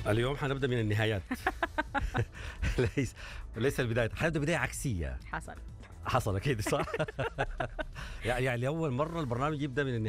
اليوم حنبدأ من النهايات. ليس البداية، حنبدأ بداية عكسية. حصل حصل أكيد صح. يعني لأول مرة البرنامج يبدأ من النهاية.